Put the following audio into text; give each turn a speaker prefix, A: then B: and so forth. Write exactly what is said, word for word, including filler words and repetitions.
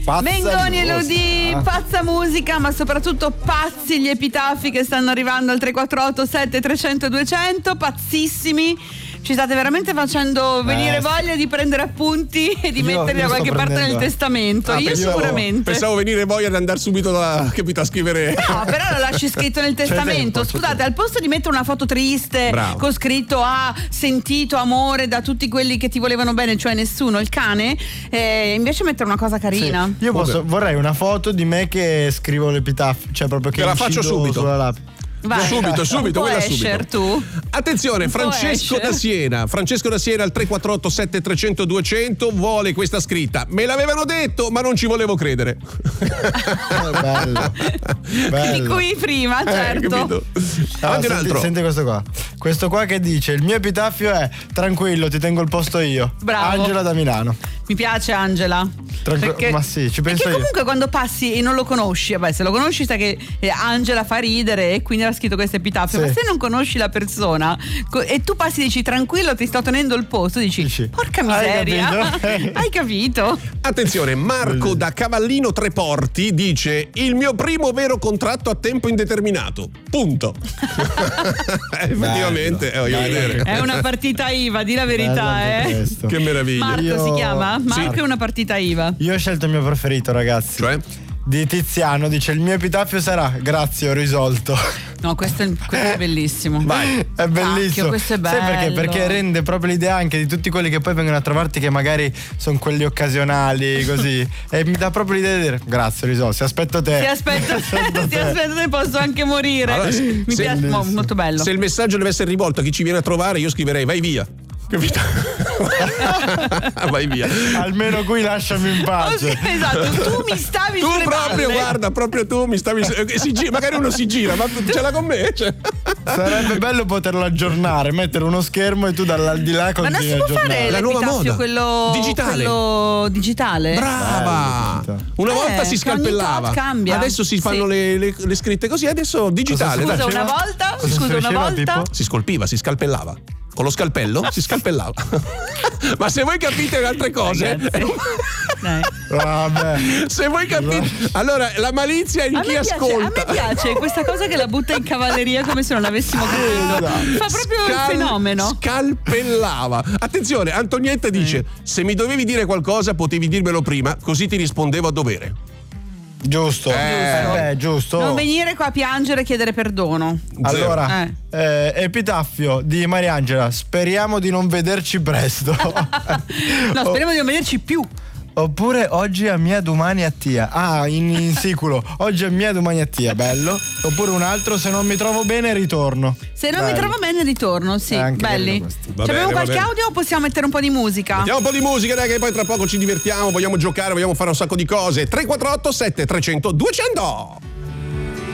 A: Pazza
B: Mengoni e Lodi,
A: ah.
B: pazza musica, ma soprattutto pazzi gli epitafi che stanno arrivando al tre quattro otto sette trecento duecento, pazzissimi. Ci state veramente facendo venire
A: eh,
B: voglia di prendere appunti e di
A: io,
B: metterli da
A: io
B: qualche parte
A: prendendo.
B: nel testamento.
C: Ah,
B: io
C: pensavo,
B: sicuramente.
C: Pensavo venire voglia di andare subito da, capito, a scrivere.
B: No, però lo lasci scritto nel testamento.
A: tempo,
B: Scusate, al posto di mettere una foto triste
C: Bravo.
B: con scritto ha sentito amore da tutti quelli che ti volevano bene, cioè nessuno, il cane, eh, invece mettere una cosa carina.
A: Io posso, vorrei una foto di me che scrivo l'epitafio, cioè proprio che
C: Te la faccio
A: incido
C: subito.
A: sulla lapide.
B: Vai.
C: Subito, subito,
B: Un po'
C: quella
B: Escher,
C: subito.
B: tu.
C: Attenzione,
B: Un po'
C: Francesco
B: Escher.
C: da Siena. Francesco da Siena al tre quattro otto sette trecento duecento vuole questa scritta. Me l'avevano detto, ma non ci volevo credere.
A: Bello. Bello.
B: Di cui prima,
C: Eh,
B: certo.
C: capito?
A: Ah,
C: Avanti un
A: senti,
C: altro.
A: senti questo qua. Questo qua che dice: il mio epitafio è tranquillo, ti tengo il posto io.
B: Bravo.
A: Angela da Milano.
B: Mi piace Angela.
A: Tranqu-
B: Perché-
A: ma sì, ci penso
B: perché
A: io.
B: comunque quando passi e non lo conosci, vabbè, se lo conosci sai che eh, Angela fa ridere e quindi era scritto questo epitafio,
A: Sì.
B: ma se non conosci la persona co- e tu passi e dici tranquillo, ti sto tenendo il posto, dici,
A: Dici,
B: porca
A: hai
B: miseria.
A: capito?
B: Hai capito?
C: Attenzione, Marco da Cavallino Treporti dice: il mio primo vero contratto a tempo indeterminato. Punto. Effettivamente, eh, voglio
A: Bello.
C: vedere.
B: È una partita I V A, di la verità,
A: Bello anche
B: eh.
A: questo.
C: Che meraviglia.
B: Marco
A: Io-
B: si chiama?
A: Sì.
B: Marco è una partita I V A.
A: Io ho scelto il mio preferito, ragazzi.
C: Cioè?
A: Di Tiziano, dice: il mio epitafio sarà grazie, ho risolto.
B: No, questo è, questo è bellissimo.
C: Vai.
A: È bellissimo.
B: Cacchio, questo è
A: Sai perché?
B: bello.
A: Perché rende proprio l'idea anche di tutti quelli che poi vengono a trovarti, che magari sono quelli occasionali, così. E mi dà proprio l'idea di dire: grazie, ho risolto, si aspetto te.
B: Ti aspetto, ti aspetto te, posso anche morire.
C: Allora, se-
B: Mi
C: se-
B: piace, mo- molto bello.
C: Se il messaggio deve essere rivolto a chi ci viene a trovare, io scriverei vai via. Capito? Vai via.
A: Almeno qui lasciami in
B: Oh,
A: pace.
B: sì, esatto, tu mi stavi
C: Tu
B: sulle
C: proprio,
B: palle.
C: guarda, proprio tu mi stavi. eh, si gira, magari uno si gira, ma ce l'ha con me? Cioè.
A: Sarebbe bello poterlo aggiornare, mettere uno schermo e tu dall'aldilà
B: Ma non
A: continui
B: si
A: a
B: può
A: aggiornare.
B: fare
C: La nuova
B: l'epitafio,
C: moda.
B: quello
C: Digitale.
B: quello digitale?
C: Brava!
A: Bello,
C: Una
B: Eh,
C: volta si
B: che ogni
C: scalpellava.
B: tot cambia.
C: Adesso si fanno
B: Sì.
C: le, le- le scritte così, adesso digitale.
A: Cosa
C: dai.
B: Scusa, una
A: faceva?
B: volta,
A: Cosa si
B: scusa, una
A: faceva,
B: volta.
A: tipo?
C: Si scolpiva, si scalpellava. Con lo scalpello si scalpellava. Ma se voi capite le altre cose,
B: Dai.
A: Vabbè.
C: se voi capite, allora la malizia è in
B: A
C: chi
B: me, piace, a
C: ascolta.
B: me piace questa cosa che la butta in cavalleria come se non avessimo capito. Fa proprio un
C: Scal-
B: fenomeno.
C: Scalpellava. Attenzione, Antonietta dice: se mi dovevi dire qualcosa, potevi dirmelo prima, così ti rispondevo a dovere.
A: Giusto.
C: Eh.
A: Beh, giusto.
B: Non venire qua a piangere e chiedere perdono.
A: Allora,
B: Eh.
A: eh, epitafio di Mariangela: speriamo di non vederci presto.
B: No, speriamo di non vederci più.
A: Oppure oggi a mia, domani a tia. Ah, in, in siculo. Oggi a mia, domani a tia. Bello. Oppure un altro: se non mi trovo bene, ritorno.
B: Se non
A: Bello.
B: mi trovo bene ritorno, sì,
A: Eh, anche
B: belli.
A: bello questo.
C: Va
B: Ci abbiamo
C: bene, va
B: qualche
C: bene.
B: audio o possiamo mettere un po' di musica?
C: Mettiamo un po' di musica, dai, che poi tra poco ci divertiamo, vogliamo giocare, vogliamo fare un sacco di cose. tre quattro otto sette trecento duecento.